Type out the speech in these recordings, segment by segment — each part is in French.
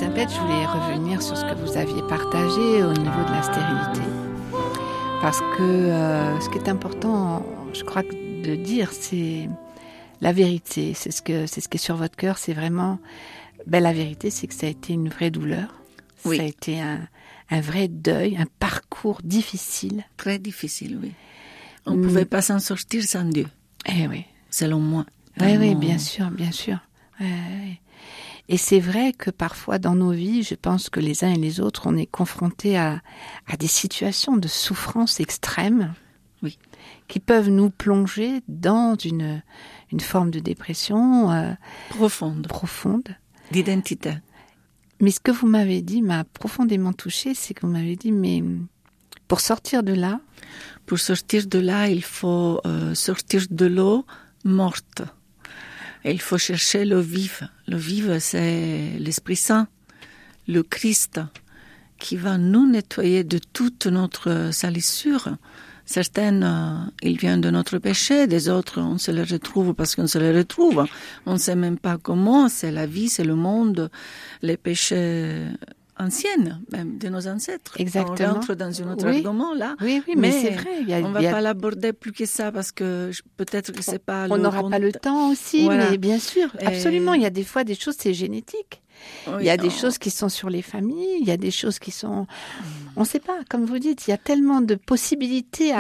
Elisabeth, je voulais revenir sur ce que vous aviez partagé au niveau de la stérilité. Parce que ce qui est important, je crois, de dire, c'est la vérité. C'est ce qui est sur votre cœur. C'est vraiment... la vérité, c'est que ça a été une vraie douleur. Oui. Ça a été un vrai deuil, un parcours difficile. Très difficile, oui. On ne pouvait pas s'en sortir sans Dieu. Eh oui. Selon moi. Oui, bien sûr, bien sûr. Ouais. Et c'est vrai que parfois dans nos vies, je pense que les uns et les autres, on est confrontés à des situations de souffrance extrême, oui, qui peuvent nous plonger dans une forme de dépression profonde, d'identité. Mais ce que vous m'avez dit m'a profondément touchée, c'est que vous m'avez dit, mais pour sortir de là... Pour sortir de là, il faut sortir de l'eau morte. Et il faut chercher l'eau vive. L'eau vive, c'est l'Esprit Saint, le Christ, qui va nous nettoyer de toute notre salissure. Certaines, ils viennent de notre péché, des autres, on se les retrouve parce qu'on se les retrouve. On ne sait même pas comment, c'est la vie, c'est le monde, les péchés anciens, même de nos ancêtres. Exactement. On rentre dans un autre argument, là. Oui, mais c'est vrai. On ne va pas l'aborder plus que ça parce que peut-être que c'est pas... On n'aura pas le temps aussi, voilà. Mais bien sûr, absolument. Il y a des fois des choses, c'est génétique. Oui, il y a des choses qui sont sur les familles, il y a des choses qui sont... On ne sait pas, comme vous dites, il y a tellement de possibilités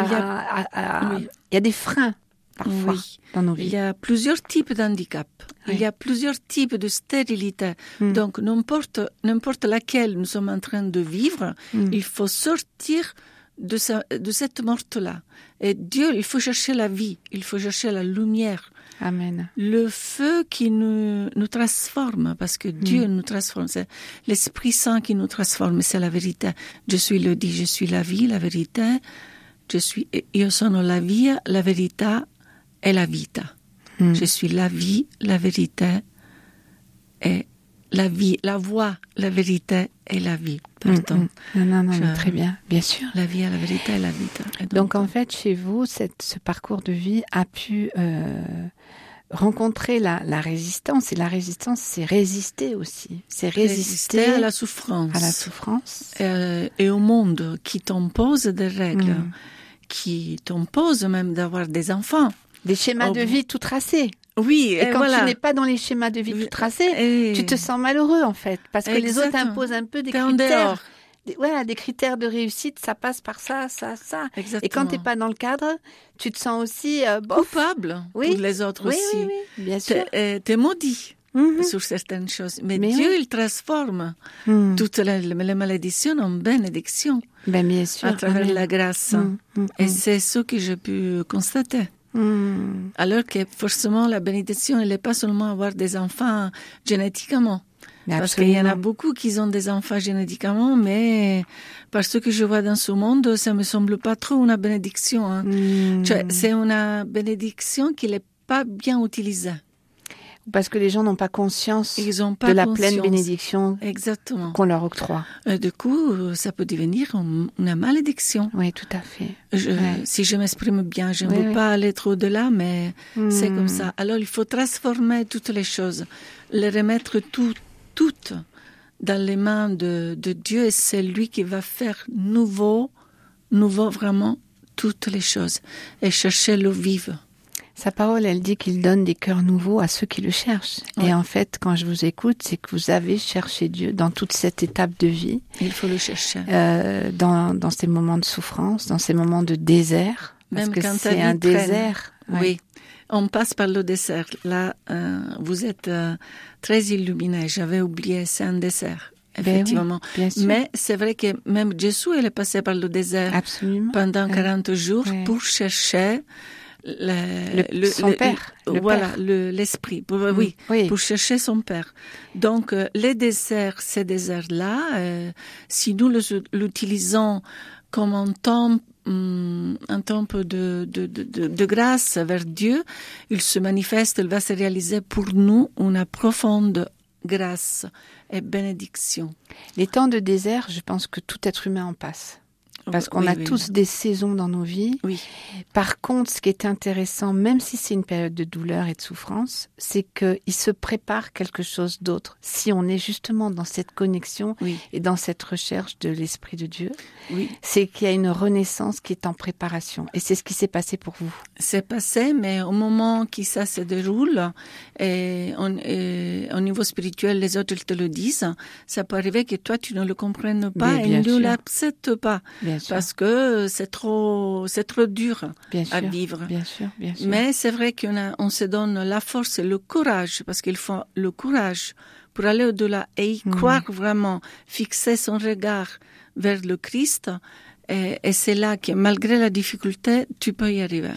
il y a des freins, parfois, dans nos vies. Il y a plusieurs types d'handicap. Oui. Il y a plusieurs types de stérilité. Donc, n'importe laquelle nous sommes en train de vivre, il faut sortir de cette morte-là. Et Dieu, il faut chercher la vie, il faut chercher la lumière. Amen. Le feu qui nous transforme, parce que Dieu nous transforme, c'est l'Esprit Saint qui nous transforme, c'est la vérité. Gesù le dit, je suis la vie, la vérité, io sono la via, la verità e la vita. Je suis la vie, la vérité et la vie, la voie, la vérité et la vie. Pardon. Non, très bien, bien sûr. La vie, la vérité et la vita. Donc en fait, chez vous, ce parcours de vie a pu rencontrer la résistance. Et la résistance, c'est résister aussi. C'est résister à la souffrance. À la souffrance. Et au monde qui t'impose des règles, qui t'impose même d'avoir des enfants. Des schémas de vie tout tracés. Oui, et quand tu n'es pas dans les schémas de vie tout tracés, tu te sens malheureux en fait, parce que les autres imposent un peu des critères. Des critères de réussite, ça passe par ça. Exactement. Et quand tu n'es pas dans le cadre, tu te sens aussi coupable pour les autres aussi. Oui, bien sûr. T'es maudit sur certaines choses. Mais Dieu, il transforme toutes les malédictions en bénédictions. Bien sûr. À travers la grâce. Et c'est ce que j'ai pu constater. Alors que forcément la bénédiction, elle n'est pas seulement avoir des enfants génétiquement. Parce qu'il y en a beaucoup qui ont des enfants génétiquement, mais parce que je vois dans ce monde, ça me semble pas trop une bénédiction. Hein. C'est une bénédiction qui n'est pas bien utilisée. Parce que les gens n'ont pas conscience de la pleine bénédiction qu'on leur octroie. Du coup, ça peut devenir une malédiction. Oui, tout à fait. Si je m'exprime bien, je ne veux pas aller trop au-delà, mais c'est comme ça. Alors, il faut transformer toutes les choses, les remettre toutes dans les mains de Dieu, et c'est lui qui va faire nouveau vraiment toutes les choses, et chercher l'eau vive. Sa parole, elle dit qu'il donne des cœurs nouveaux à ceux qui le cherchent. Oui. Et en fait, quand je vous écoute, c'est que vous avez cherché Dieu dans toute cette étape de vie. Il faut le chercher. Dans ces moments de souffrance, dans ces moments de désert. Même parce que quand c'est un désert. Oui, on passe par le désert. Là, vous êtes très illuminé. J'avais oublié, c'est un désert. Effectivement. Oui, bien sûr. Mais c'est vrai que même Jésus, il est passé par le désert. Absolument. Pendant 40 jours pour chercher son père. L'esprit. Pour chercher son père. Donc, les déserts, ces déserts-là, si nous l'utilisons comme un temps de grâce vers Dieu, il se manifeste, il va se réaliser pour nous une profonde grâce et bénédiction. Les temps de désert, je pense que tout être humain en passe. Parce qu'on a tous des saisons dans nos vies. Oui. Par contre, ce qui est intéressant, même si c'est une période de douleur et de souffrance, c'est qu'il se prépare quelque chose d'autre. Si on est justement dans cette connexion et dans cette recherche de l'Esprit de Dieu, c'est qu'il y a une renaissance qui est en préparation. Et c'est ce qui s'est passé pour vous. C'est passé, mais au moment que ça se déroule, et au niveau spirituel, les autres te le disent, ça peut arriver que toi, tu ne le comprennes pas et ne l'acceptes pas. Parce que c'est trop dur à vivre. Bien sûr. Mais c'est vrai qu'on se donne la force et le courage, parce qu'il faut le courage pour aller au-delà et y croire vraiment, fixer son regard vers le Christ. Et c'est là que, malgré la difficulté, tu peux y arriver.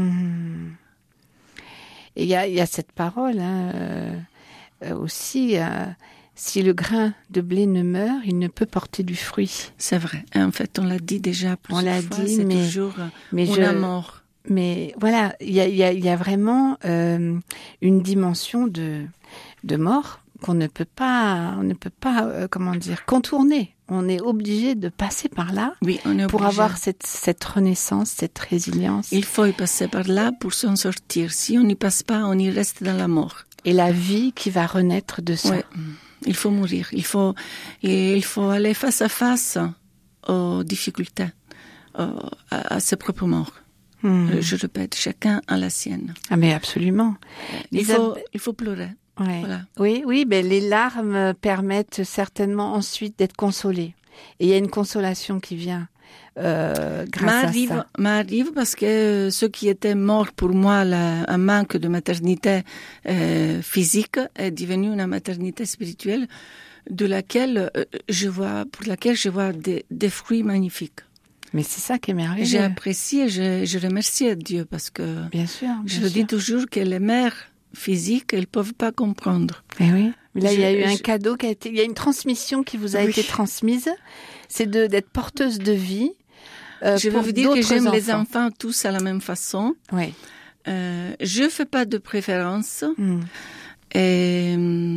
Et il y a cette parole aussi... si le grain de blé ne meurt, il ne peut porter du fruit. C'est vrai. Et en fait, on l'a dit déjà plusieurs fois. On l'a dit, c'est toujours la mort. Mais voilà, il y a vraiment une dimension de mort qu'on ne peut pas, contourner. On est obligé de passer par là pour avoir cette renaissance, cette résilience. Il faut y passer par là pour s'en sortir. Si on n'y passe pas, on y reste dans la mort. Et la vie qui va renaître de ça. Oui. Il faut mourir. Il faut aller face à face aux difficultés, à ses propres morts. Je répète, chacun a la sienne. Ah mais absolument. Il faut pleurer. Ouais. Voilà. Oui, ben les larmes permettent certainement ensuite d'être consolées. Et il y a une consolation qui vient grâce à ça. M'arrive parce que ce qui était mort pour moi, un manque de maternité physique, est devenu une maternité spirituelle pour laquelle je vois des fruits magnifiques. Mais c'est ça qui est merveilleux. J'ai apprécié, je remercie Dieu parce que bien sûr, je dis toujours que les mères physiques, elles peuvent pas comprendre. Et oui. Là, il y a eu un cadeau il y a une transmission qui vous a été transmise. C'est d'être porteuse de vie. Je veux vous dire que j'aime les enfants tous à la même façon. Oui. Je fais pas de préférence. Et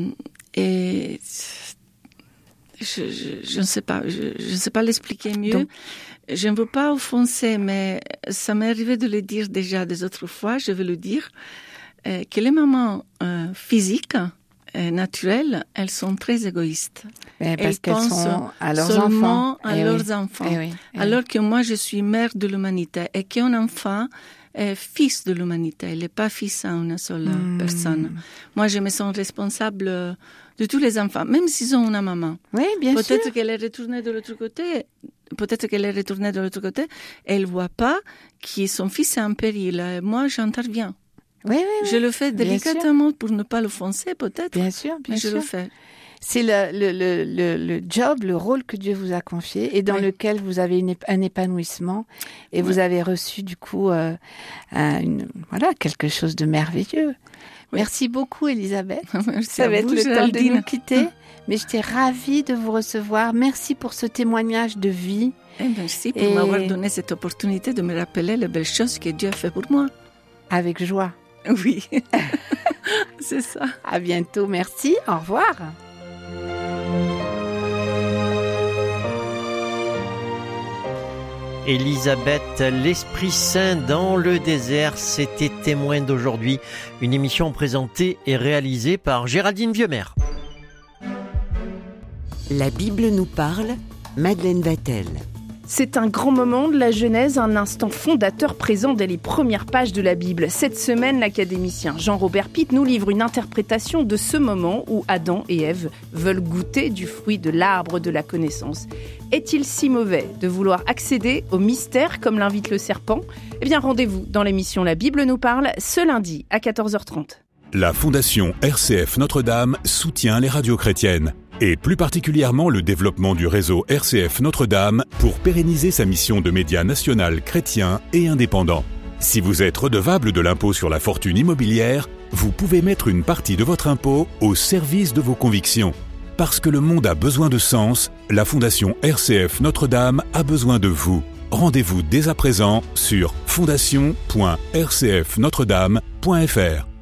je ne sais pas. Je ne sais pas l'expliquer mieux. Donc, je ne veux pas offenser, mais ça m'est arrivé de le dire déjà des autres fois. Je veux le dire. Que les mamans physiques, naturelles, elles sont très égoïstes. Parce qu'elles pensent à leurs seulement enfants. à leurs enfants. Alors que moi, je suis mère de l'humanité et qu'un enfant est fils de l'humanité. Il n'est pas fils à une seule personne. Moi, je me sens responsable de tous les enfants, même s'ils ont une maman. Oui, bien sûr. Peut-être qu'elle est retournée de l'autre côté. Elle ne voit pas que son fils est en péril. Moi, j'interviens. Oui. Je le fais délicatement pour ne pas l'offenser, peut-être. Bien sûr. Je le fais. C'est le job, le rôle que Dieu vous a confié et dans lequel vous avez un épanouissement et vous avez reçu du coup quelque chose de merveilleux. Oui. Merci beaucoup, Elisabeth. Ça va être le temps de nous quitter, mais j'étais ravie de vous recevoir. Merci pour ce témoignage de vie. Et merci pour m'avoir donné cette opportunité de me rappeler les belles choses que Dieu a fait pour moi. Avec joie. Oui, c'est ça. À bientôt, merci, au revoir. Elisabeth, l'Esprit Saint dans le désert, c'était Témoin d'aujourd'hui, une émission présentée et réalisée par Géraldine Vieumer. La Bible nous parle, Madeleine Vatel. C'est un grand moment de la Genèse, un instant fondateur présent dès les premières pages de la Bible. Cette semaine, l'académicien Jean-Robert Pitt nous livre une interprétation de ce moment où Adam et Ève veulent goûter du fruit de l'arbre de la connaissance. Est-il si mauvais de vouloir accéder au mystère comme l'invite le serpent ? Eh bien, rendez-vous dans l'émission La Bible nous parle ce lundi à 14h30. La Fondation RCF Notre-Dame soutient les radios chrétiennes et plus particulièrement le développement du réseau RCF Notre-Dame pour pérenniser sa mission de média national chrétien et indépendant. Si vous êtes redevable de l'impôt sur la fortune immobilière, vous pouvez mettre une partie de votre impôt au service de vos convictions. Parce que le monde a besoin de sens, la Fondation RCF Notre-Dame a besoin de vous. Rendez-vous dès à présent sur fondation.rcfnotredame.fr.